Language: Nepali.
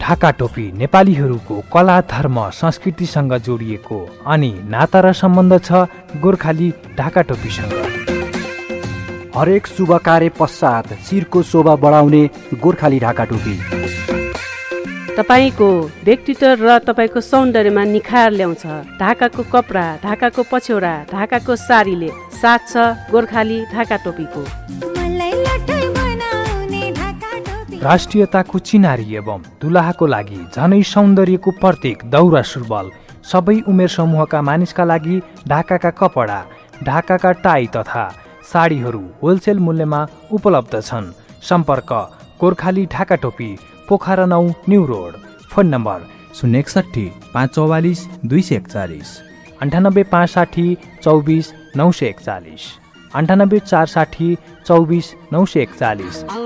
ढाका टोपी नेपालीहरूको कला धर्म संस्कृतिसँग जोडिएको अनि नाता र सम्बन्ध छ गोर्खाली ढाका टोपीसँग। हरेक शुभ कार्य पश्चात शिरको शोभा बढाउने गोर्खाली ढाका टोपी तपाईको व्यक्तित्व र तपाईको सौन्दर्यमा निखार ल्याउँछ। ढाकाको कपडा, ढाकाको पछ्यौरा, ढाकाको साडीले साथ छ गोर्खाली ढाका टोपीको। राष्ट्रियताको चिनारी एवं दुलाहाको लागि झनै सौन्दर्यको प्रतीक दौरा सुरुवाल सबै उमेर समूहका मानिसका लागि ढाकाका कपडा, ढाकाका टाई तथा साडीहरू होलसेल मूल्यमा उपलब्ध छन्। सम्पर्क गोर्खाली ढाका टोपी, Pokhara 9 new road. Phone number 061 544 241, 98 560 24 941, 98 460 24 941।